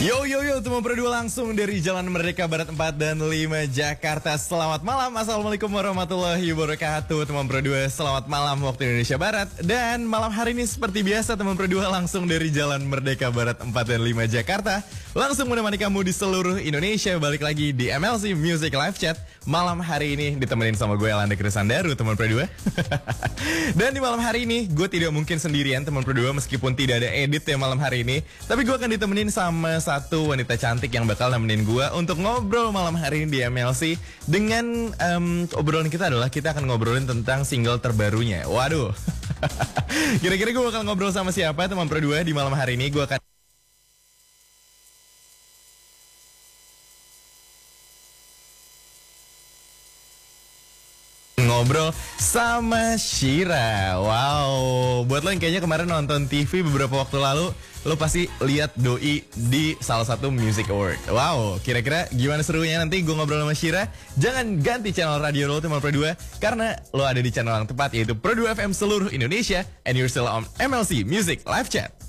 Yo yo yo, teman berdua langsung dari Jalan Merdeka Barat 4 dan 5 Jakarta. Selamat malam, assalamualaikum warahmatullahi wabarakatuh. Teman berdua, selamat malam waktu Indonesia Barat. Dan malam hari ini seperti biasa teman berdua langsung dari Jalan Merdeka Barat 4 dan 5 Jakarta. Langsung menemani kamu di seluruh Indonesia. Balik lagi di MLC Music Live Chat. Malam hari ini ditemenin sama gue Elanda Krisandaru teman berdua. Dan di malam hari ini gue tidak mungkin sendirian teman berdua, meskipun tidak ada edit ya malam hari ini. Tapi gue akan ditemenin sama satu wanita cantik yang bakal nemenin gue untuk ngobrol malam hari ini di MLC. Dengan obrolan kita adalah kita akan ngobrolin tentang single terbarunya. Waduh. Kira-kira gue bakal ngobrol sama siapa teman berdua di malam hari ini? Gue akan ngobrol sama Shira. Wow, buat lo yang kayaknya kemarin nonton TV beberapa waktu lalu, lo pasti lihat Doi di salah satu music award. Wow, kira-kira gimana serunya nanti gue ngobrol sama Shira? Jangan ganti channel radio lo teman Pro 2, karena lo ada di channel yang tepat, yaitu Pro 2 FM seluruh Indonesia. And you're still on MLC Music Live Chat.